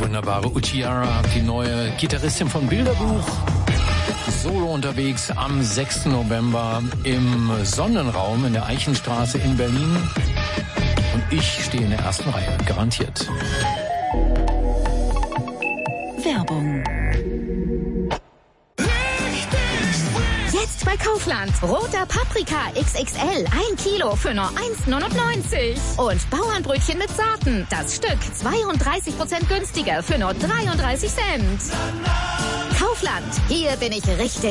wunderbare Utiara, die neue Gitarristin von Bilderbuch. Solo unterwegs am 6. November im Sonnenraum in der Eichenstraße in Berlin. Und ich stehe in der ersten Reihe, garantiert. Werbung. Jetzt bei Kaufland. Roter Paprika XXL. 1 Kilo für nur 1,99. Und Bauernbrötchen mit Saaten. Das Stück 32% günstiger für nur 33 Cent. Kaufland. Hier bin ich richtig.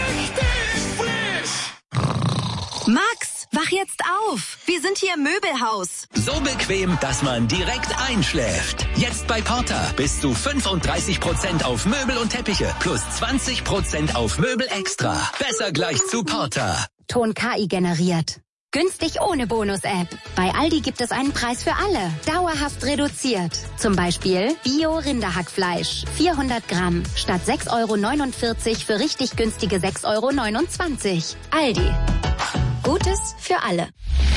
Max, wach jetzt auf. Wir sind hier im Möbelhaus. So bequem, dass man direkt einschläft. Jetzt bei Porter bis zu 35% auf Möbel und Teppiche plus 20% auf Möbel extra. Besser gleich zu Porter. Ton KI generiert. Günstig ohne Bonus-App. Bei Aldi gibt es einen Preis für alle. Dauerhaft reduziert. Zum Beispiel Bio-Rinderhackfleisch. 400 Gramm. Statt 6,49 € für richtig günstige 6,29 €. Aldi. Gutes für alle.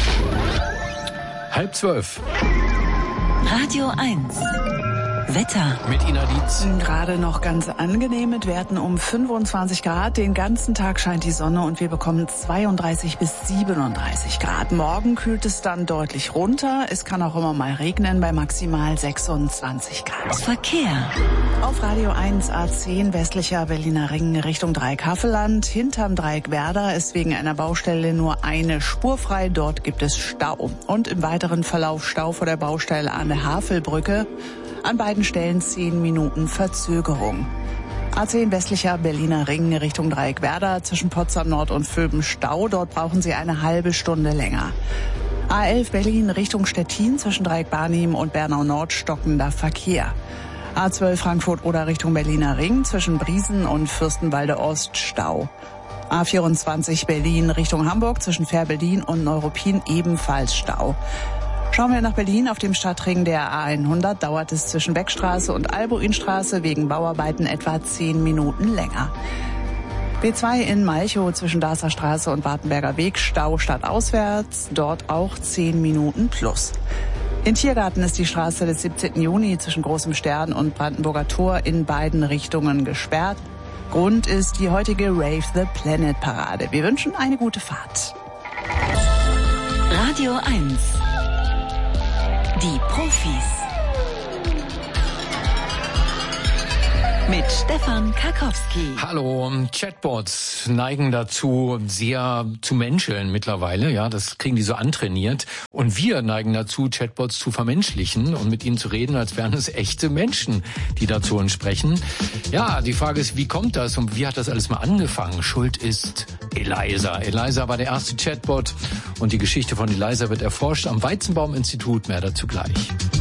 11:30. Radio 1. Wetter. Mit Ina Dietz. Gerade noch ganz angenehm mit Werten um 25 Grad. Den ganzen Tag scheint die Sonne und wir bekommen 32 bis 37 Grad. Morgen kühlt es dann deutlich runter. Es kann auch immer mal regnen bei maximal 26 Grad. Verkehr. Auf Radio 1 A10 westlicher Berliner Ring Richtung Dreieck-Havelland. Hinterm Dreieck Werder ist wegen einer Baustelle nur eine Spur frei. Dort gibt es Stau. Und im weiteren Verlauf Stau vor der Baustelle an der Havelbrücke. An beiden Stellen 10 Minuten Verzögerung. A10 westlicher Berliner Ring Richtung Dreieck Werder zwischen Potsdam Nord und Vöben Stau. Dort brauchen Sie eine halbe Stunde länger. A11 Berlin Richtung Stettin zwischen Dreieck Barnim und Bernau Nord stockender Verkehr. A12 Frankfurt oder Richtung Berliner Ring zwischen Briesen und Fürstenwalde Ost Stau. A24 Berlin Richtung Hamburg zwischen Fehrbellin und Neuruppin ebenfalls Stau. Schauen wir nach Berlin. Auf dem Stadtring der A100 dauert es zwischen Beckstraße und Albuinstraße wegen Bauarbeiten etwa 10 Minuten länger. B2 in Malchow zwischen Darßer Straße und Wartenberger Weg Stau stadtauswärts, dort auch 10 Minuten plus. In Tiergarten ist die Straße des 17. Juni zwischen Großem Stern und Brandenburger Tor in beiden Richtungen gesperrt. Grund ist die heutige Rave the Planet Parade. Wir wünschen eine gute Fahrt. Radio 1. Die Profis. Mit Stefan Karkowski. Hallo, Chatbots neigen dazu, sehr zu menscheln mittlerweile. Ja, das kriegen die so antrainiert. Und wir neigen dazu, Chatbots zu vermenschlichen und mit ihnen zu reden, als wären es echte Menschen, die da zu uns sprechen. Ja, die Frage ist, wie kommt das und wie hat das alles mal angefangen? Schuld ist Eliza. Eliza war der erste Chatbot und die Geschichte von Eliza wird erforscht am Weizenbaum-Institut. Mehr dazu gleich.